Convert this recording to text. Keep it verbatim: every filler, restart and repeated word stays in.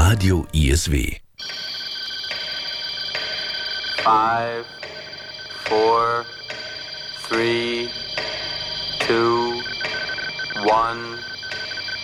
Radio I S W. Five, four, three, two, one.